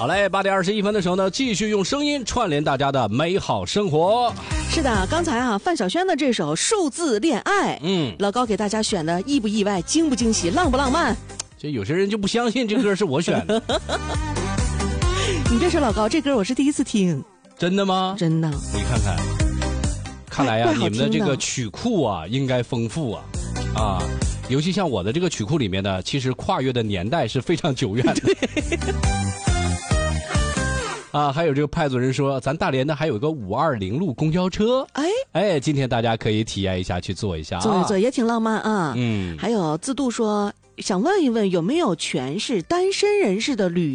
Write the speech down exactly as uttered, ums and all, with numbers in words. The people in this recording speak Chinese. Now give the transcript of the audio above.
好嘞，八点二十一分的时候呢，继续用声音串联大家的美好生活。 是的，刚才啊，范晓萱的这首《数字恋爱》， 嗯， 老高给大家选的意不意外、惊不惊喜、浪不浪漫？ 这有些人就不相信这歌是我选的。 你别说老高，这歌我是第一次听。 真的吗？ 真的。 你看看，看来呀、啊，你们的这个的曲库啊，应该丰富啊，啊。尤其像我的这个曲库里面呢，其实跨越的年代是非常久远的。啊，还有这个派组人说，咱大连呢还有一个五二零路公交车，哎哎，今天大家可以体验一下，去坐一下、啊， 坐一坐也挺浪漫啊。 嗯， 还有自度说，想问一问有没有全是单身人士的旅